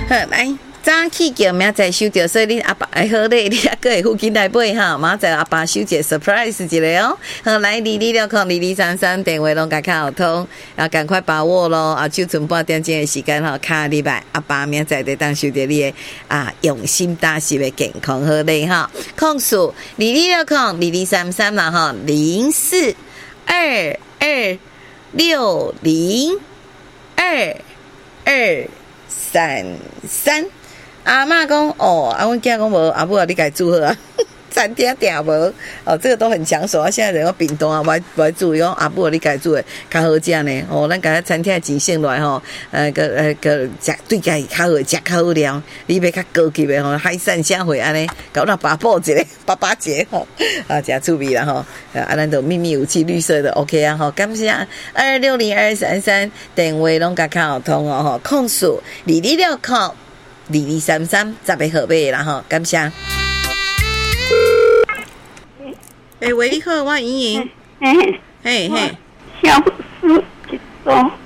好，来。早起叫明仔收到，所以你阿爸会好咧，你还佫会附近来买哈。明仔阿爸收一个 surprise 一个哦。好，来22602233电话拢甲卡好通，要赶快把握咯。啊，就剩半点钟的时间吼，卡礼拜阿爸明仔就当收到你的用心打实的健康好礼哈。控诉22602233啦哈0422602233。阿嬷讲哦，阮囝讲无，阿母啊，你家煮好啊，餐厅订无哦，这个都很抢手啊。现在人个冰冻啊，不爱煮，讲阿母啊，你家煮的较好食呢。哦，咱家餐厅钱省落来吼，个食对家较好，食较好料。你要较高级的吼，海产社会安尼，搞那八宝一个爸爸节吼，真趣味啦吼。咱都秘密武器绿色的 OK 啊吼，感谢2602233电话拢甲较好通哦吼，控诉2260。2233十个号码啦吼，感谢。喂，你好，我莹莹。嘿， 小事一桩。